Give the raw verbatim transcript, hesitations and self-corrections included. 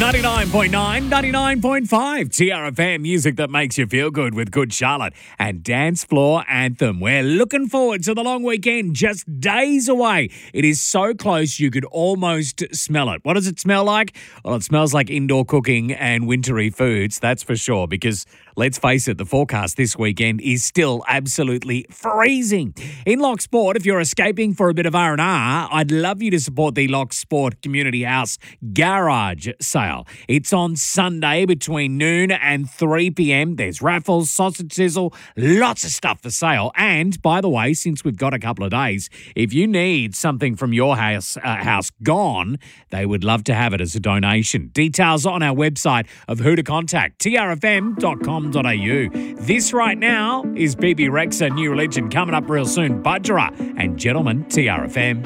ninety-nine point nine, ninety-nine point five T R F M, music that makes you feel good with Good Charlotte and Dance Floor Anthem. We're looking forward to the long weekend, just days away. It is so close you could almost smell it. What does it smell like? Well, it smells like indoor cooking and wintry foods, that's for sure, because let's face it, the forecast this weekend is still absolutely freezing. In Lock Sport, if you're escaping for a bit of R and R, I'd love you to support the Lock Sport Community House Garage Sale. It's on Sunday between noon and three p.m. There's raffles, sausage sizzle, lots of stuff for sale. And, by the way, since we've got a couple of days, if you need something from your house, uh, house gone, they would love to have it as a donation. Details on our website of who to contact, t r f m dot com dot a u. This right now is B B Rexa, New Religion, coming up real soon. Budgerah and Gentlemen, T R F M.